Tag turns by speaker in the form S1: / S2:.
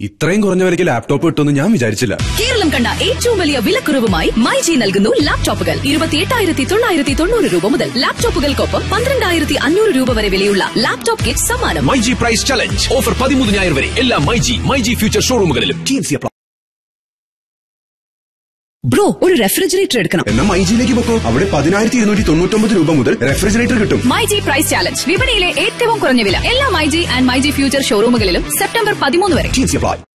S1: ഇത്രയും കുറഞ്ഞ വിലയ്ക്ക് ലാപ്ടോപ്പ് കിട്ടുമെന്ന് ഞാൻ വിചാരിച്ചില്ല.
S2: കേരളം കണ്ട ഏറ്റവും വലിയ വിലക്കുറവുമായി മൈജി നൽകുന്നു ലാപ്ടോപ്പുകൾ. 28,990 രൂപ മുതൽ ലാപ്ടോപ്പുകൾക്കൊപ്പം 12,500 രൂപ വരെ വിലയുള്ള ലാപ്ടോപ്പ് കിറ്റ് സമ്മാനം.
S3: മൈജി പ്രൈസ് ചലഞ്ച് ഓഫർ 13 ഞായർ വരെ എല്ലാ മൈജി ഫ്യൂച്ചർ ഷോറൂമുകളിലും.
S2: ബ്രോ, ഒരു റെഫ്രിജറേറ്റർ എടുക്കണം.
S1: എന്നാ മൈജിയിലേക്ക് പൊക്കോ. അവിടെ 10,299 രൂപ മുതൽ റെഫ്രിജറേറ്റർ കിട്ടും.
S2: മൈജി പ്രൈസ് ചാലഞ്ച് വിപണിയിലെ ഏറ്റവും കുറഞ്ഞ വില എല്ലാ myG and myG future ഷോറൂമുകളിലും September 13 വരെ.